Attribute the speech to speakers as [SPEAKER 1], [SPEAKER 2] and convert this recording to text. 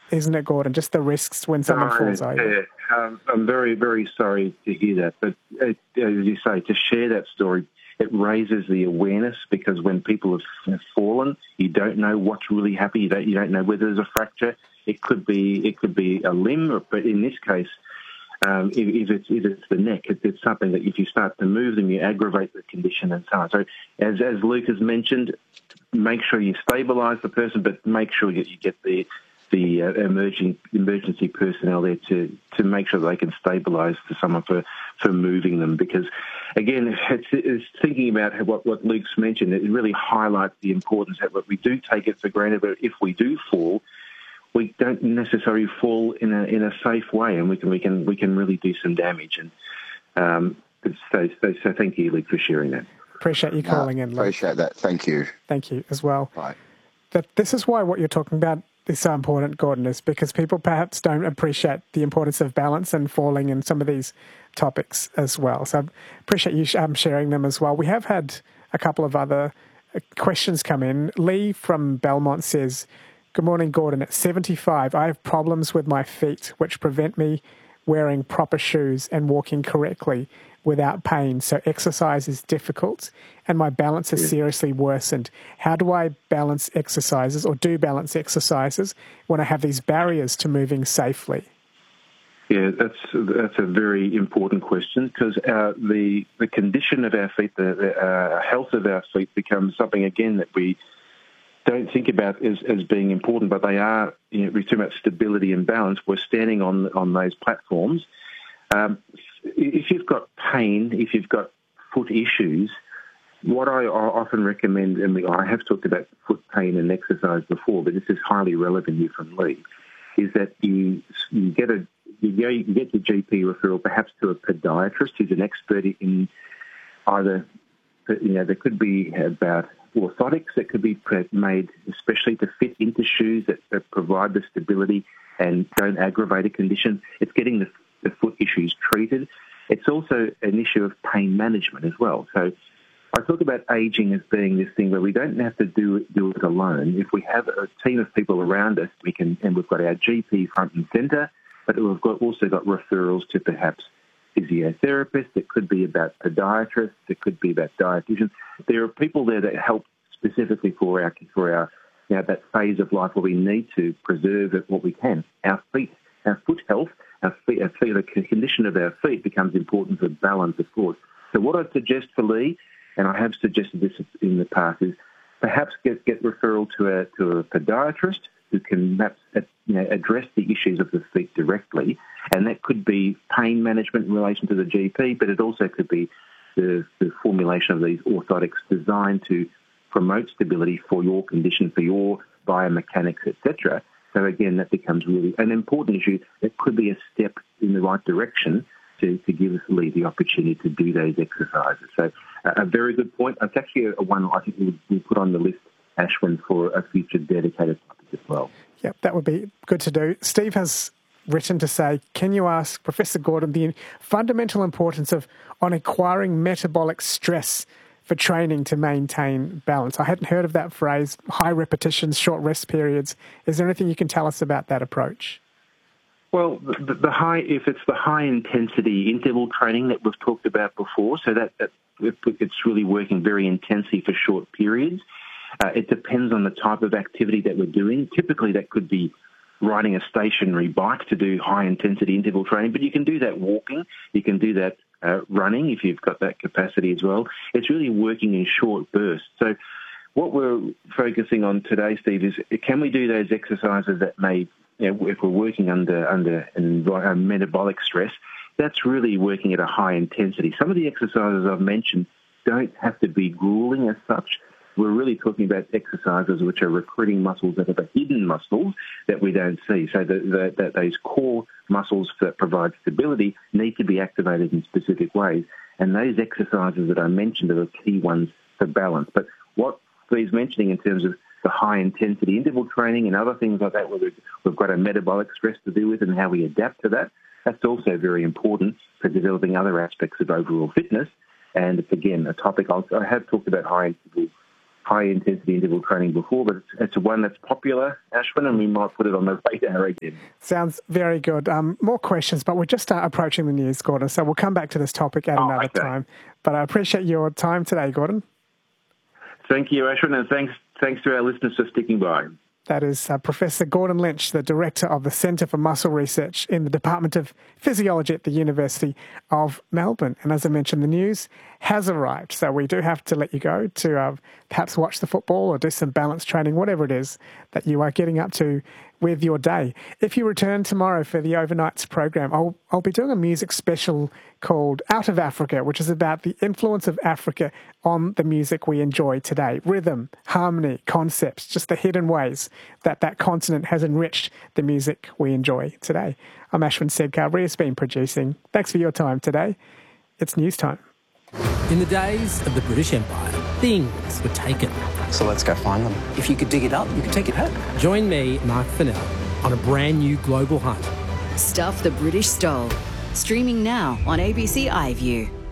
[SPEAKER 1] isn't it, Gordon? Just the risks when someone falls over.
[SPEAKER 2] Yeah. I'm very, very sorry to hear that. But as you say, to share that story, it raises the awareness, because when people have fallen, you don't know what's really happening. You don't know whether there's a fracture. It could be a limb, but in this case, if it's the neck, it's something that if you start to move them, you aggravate the condition and so on. So as Luke has mentioned, make sure you stabilise the person, but make sure that you get the emergency personnel there to make sure they can stabilise to someone for moving them. Because, again, it's thinking about what Luke's mentioned, it really highlights the importance that we do take it for granted, but if we do fall, we don't necessarily fall in a safe way, and we can really do some damage. And so thank you, Luke, for sharing that.
[SPEAKER 1] Appreciate you calling in, Luke.
[SPEAKER 3] Appreciate that. Thank you.
[SPEAKER 1] Thank you as well.
[SPEAKER 3] Right.
[SPEAKER 1] This is why what you're talking about is so important, Gordon, is because people perhaps don't appreciate the importance of balance and falling in some of these topics as well. So I appreciate you sharing them as well. We have had a couple of other questions come in. Lee from Belmont says, "Good morning, Gordon. At 75, I have problems with my feet which prevent me wearing proper shoes and walking correctly without pain. So exercise is difficult and my balance has seriously worsened. How do I balance exercises or do balance exercises when I have these barriers to moving safely?"
[SPEAKER 2] Yeah, that's a very important question, because the condition of our feet, the health of our feet becomes something, again, that we don't think about as being important, but they are. We're talking about stability and balance. We're standing on those platforms. If you've got pain, if you've got foot issues, what I often recommend, and I have talked about foot pain and exercise before, but this is highly relevant here from Lee, is that you get your GP referral perhaps to a podiatrist who's an expert in either, there could be about orthotics that could be made especially to fit into shoes that provide the stability and don't aggravate a condition. It's getting the foot issues treated. It's also an issue of pain management as well. So I talk about ageing as being this thing where we don't have to do it alone. If we have a team of people around us, and we've got our GP front and centre, but we've also got referrals to perhaps physiotherapists. It could be about podiatrists. It could be about dietitians. There are people there that help specifically for our that phase of life where we need to preserve what we can. Our feet, our foot health, the condition of our feet becomes important for balance, of course. So what I'd suggest for Lee, and I have suggested this in the past, is perhaps get referral to a podiatrist who can perhaps address the issues of the feet directly, and that could be pain management in relation to the GP, but it also could be the formulation of these orthotics designed to promote stability for your condition, for your biomechanics, etc. So again, that becomes really an important issue. It could be a step in the right direction to give Lee the opportunity to do those exercises. So a very good point. It's actually one I think we'll put on the list, Ashwin, for a future dedicated topic as well.
[SPEAKER 1] Yep, that would be good to do. Steve has written to say, can you ask Professor Gordon the fundamental importance on acquiring metabolic stress for training to maintain balance? I hadn't heard of that phrase, high repetitions, short rest periods. Is there anything you can tell us about that approach?
[SPEAKER 2] Well, if it's the high intensity interval training that we've talked about before, so that it's really working very intensely for short periods. It depends on the type of activity that we're doing. Typically, that could be riding a stationary bike to do high intensity interval training, but you can do that walking. You can do that running if you've got that capacity as well. It's really working in short bursts. So what we're focusing on today, Steve, is can we do those exercises that may, if we're working under metabolic stress, that's really working at a high intensity. Some of the exercises I've mentioned don't have to be grueling as such. We're really talking about exercises which are recruiting muscles that are hidden muscles that we don't see. So that those core muscles that provide stability need to be activated in specific ways. And those exercises that I mentioned are the key ones for balance. But what Steve's mentioning in terms of the high-intensity interval training and other things like that, where we've got a metabolic stress to deal with and how we adapt to that, that's also very important for developing other aspects of overall fitness. And it's, again, a topic I have talked about high-interval high-intensity interval training before, but it's one that's popular, Ashwin, and we might put it on the radar again.
[SPEAKER 1] Sounds very good. More questions, but we're just approaching the news, Gordon, so we'll come back to this topic at another time. But I appreciate your time today, Gordon.
[SPEAKER 2] Thank you, Ashwin, and thanks to our listeners for sticking by.
[SPEAKER 1] That is Professor Gordon Lynch, the Director of the Centre for Muscle Research in the Department of Physiology at the University of Melbourne. And as I mentioned, the news has arrived. So we do have to let you go to perhaps watch the football or do some balance training, whatever it is that you are getting up to with your day. If you return tomorrow for the Overnights program, I'll be doing a music special called Out of Africa, which is about the influence of Africa on the music we enjoy today. Rhythm, harmony, concepts, just the hidden ways that continent has enriched the music we enjoy today. I'm Ashwin Sedkar. Ria's been producing. Thanks for your time today. It's news time.
[SPEAKER 3] In the days of the British Empire, things were taken.
[SPEAKER 4] So let's go find them.
[SPEAKER 5] If you could dig it up, you could take it home.
[SPEAKER 3] Join me, Mark Fennell, on a brand new global hunt.
[SPEAKER 6] Stuff the British stole. Streaming now on ABC iView.